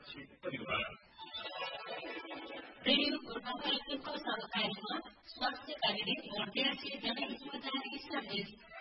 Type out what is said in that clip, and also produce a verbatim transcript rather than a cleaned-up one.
सुरक्षित परिवार। रेडियो गोर्खापत्रिकाको सहकारीमा स्वास्थ्य कार्यालय र ड्यासी जनस्मृति सर्भिस